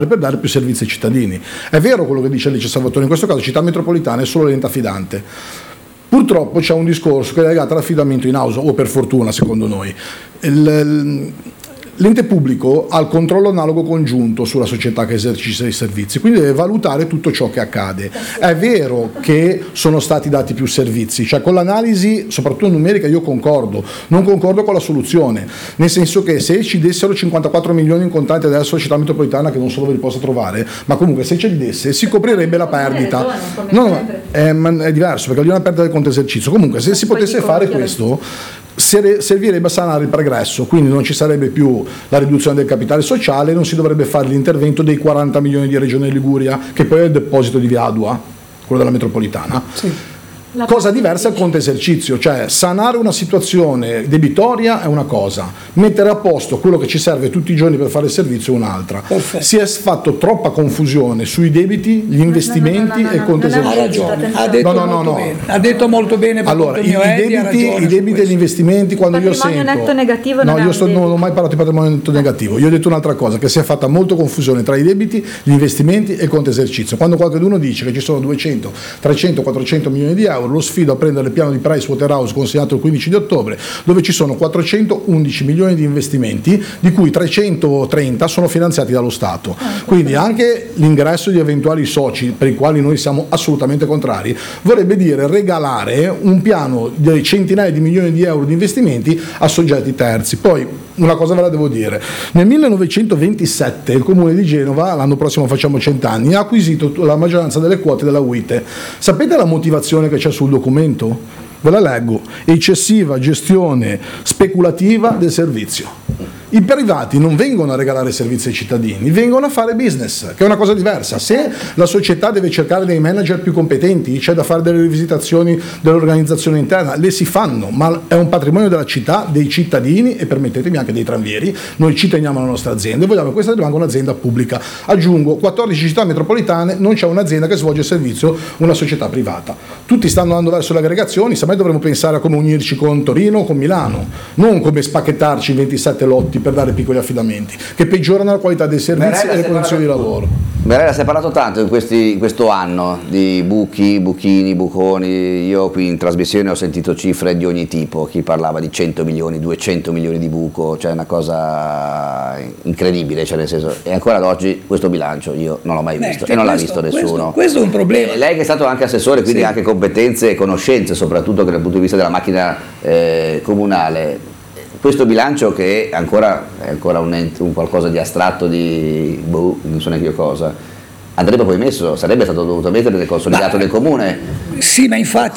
per dare più servizi ai cittadini. È vero quello che dice Alice Salvatore, in questo caso Città Metropolitana è solo l'ente affidante. Purtroppo c'è un discorso che è legato all'affidamento in house, o per fortuna secondo noi. L'ente pubblico ha il controllo analogo congiunto sulla società che esercita i servizi, quindi deve valutare tutto ciò che accade. È vero che sono stati dati più servizi, cioè con l'analisi, soprattutto numerica, io concordo, non concordo con la soluzione, nel senso che se ci dessero 54 milioni in contanti adesso la Città Metropolitana, che non so dove li possa trovare, ma comunque se ce li desse si coprirebbe la perdita. No, è diverso, perché lì è una perdita del conto esercizio. Comunque se si potesse fare questo, servirebbe a sanare il pregresso, quindi non ci sarebbe più la riduzione del capitale sociale, non si dovrebbe fare l'intervento dei 40 milioni di Regione Liguria, che poi è il deposito di Via Adua, quello della metropolitana. Sì. Cosa diversa è il conto esercizio, cioè sanare una situazione debitoria è una cosa, mettere a posto quello che ci serve tutti i giorni per fare il servizio è un'altra. Perfetto. Si è fatto troppa confusione sui debiti, gli investimenti e il conto esercizio. Ha ragione, ha detto molto bene. Allora, i debiti e gli investimenti, quando io sento... Il patrimonio netto negativo non ho mai parlato di patrimonio netto negativo, io ho detto un'altra cosa, che si è fatta molto confusione tra i debiti, gli investimenti e il conto esercizio. Quando qualcuno dice che ci sono 200, 300, 400 milioni di euro, lo sfido a prendere il piano di Pricewaterhouse consegnato il 15 di ottobre, dove ci sono 411 milioni di investimenti, di cui 330 sono finanziati dallo Stato. Quindi anche l'ingresso di eventuali soci, per i quali noi siamo assolutamente contrari, vorrebbe dire regalare un piano di centinaia di milioni di euro di investimenti a soggetti terzi. Poi una cosa ve la devo dire: nel 1927 il Comune di Genova, l'anno prossimo facciamo 100 anni, ha acquisito la maggioranza delle quote della UITE. Sapete la motivazione che c'è sul documento? Ve la leggo: eccessiva gestione speculativa del servizio. I privati non vengono a regalare servizi ai cittadini, vengono a fare business, che è una cosa diversa. Se la società deve cercare dei manager più competenti, c'è da fare delle rivisitazioni dell'organizzazione interna, le si fanno, ma è un patrimonio della città, dei cittadini e permettetemi anche dei tranvieri. Noi ci teniamo alla nostra azienda e vogliamo che questa rimanga un'azienda pubblica. Aggiungo, 14 città metropolitane, non c'è un'azienda che svolge il servizio, una società privata. Tutti stanno andando verso le aggregazioni, semmai dovremmo pensare a come unirci con Torino o con Milano, non come spacchettarci in 27 lotti per dare piccoli affidamenti che peggiorano la qualità dei servizi e le condizioni di lavoro. Berella, si è parlato tanto in questo anno di buchini, buconi. Io qui in trasmissione ho sentito cifre di ogni tipo, chi parlava di 100 milioni, 200 milioni di buco, cioè una cosa incredibile, cioè nel senso, e ancora ad oggi questo bilancio io non l'ho mai visto e non l'ha visto nessuno. Questo è un problema. Lei che è stato anche assessore, quindi anche competenze e conoscenze, soprattutto dal punto di vista della macchina comunale. Questo bilancio che è ancora un qualcosa di astratto, non so neanche io cosa, andrebbe poi messo, sarebbe stato dovuto mettere nel consolidato del comune. Sì, ma infatti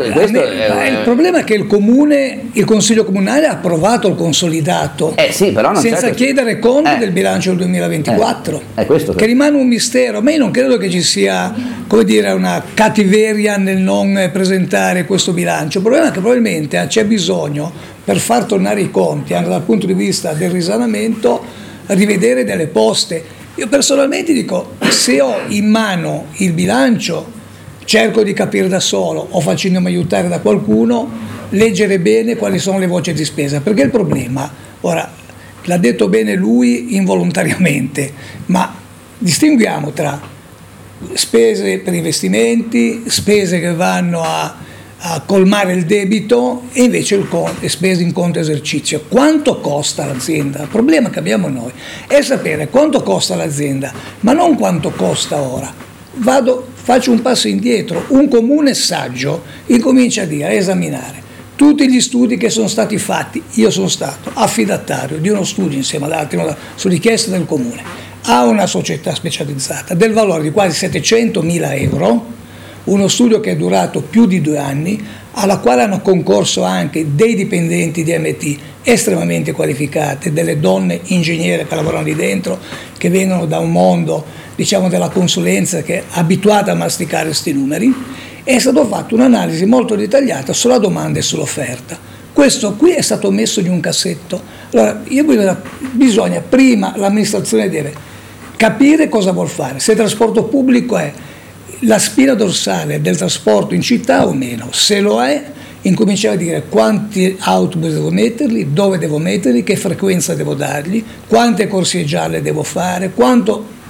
il problema è che il Consiglio Comunale ha approvato il consolidato però senza chiedere conto del bilancio del 2024, che rimane un mistero. Ma io non credo che ci sia, come dire, una cattiveria nel non presentare questo bilancio. Il problema è che probabilmente c'è bisogno, per far tornare i conti anche dal punto di vista del risanamento, rivedere delle poste. Io personalmente dico, se ho in mano il bilancio, cerco di capire da solo o facendomi aiutare da qualcuno, leggere bene quali sono le voci di spesa, perché il problema, ora l'ha detto bene lui involontariamente, ma distinguiamo tra spese per investimenti, spese che vanno a colmare il debito e invece le spese in conto esercizio. Quanto costa l'azienda? Il problema che abbiamo noi è sapere quanto costa l'azienda, ma non quanto costa ora. Faccio un passo indietro. Un comune saggio incomincia a esaminare tutti gli studi che sono stati fatti. Io sono stato affidatario di uno studio insieme ad altri su richiesta del comune a una società specializzata del valore di quasi 700.000 euro, uno studio che è durato più di 2 anni, alla quale hanno concorso anche dei dipendenti di MT estremamente qualificati, delle donne ingegnere che lavorano lì dentro, che vengono da un mondo, diciamo, della consulenza, che è abituata a masticare questi numeri. È stato fatto un'analisi molto dettagliata sulla domanda e sull'offerta. Questo qui è stato messo in un cassetto. Allora, bisogna prima, l'amministrazione deve capire cosa vuol fare, se il trasporto pubblico è la spina dorsale del trasporto in città o meno. Se lo è, incominciare a dire quanti autobus devo metterli, dove devo metterli, che frequenza devo dargli, quante corsie gialle devo fare, quanto